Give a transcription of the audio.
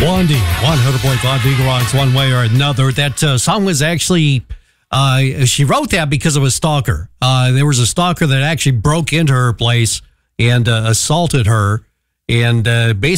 Wandy, 100.5 Eagle Rocks, one way or another. That song was actually, she wrote that because of a stalker. There was a stalker that actually broke into her place and assaulted her and basically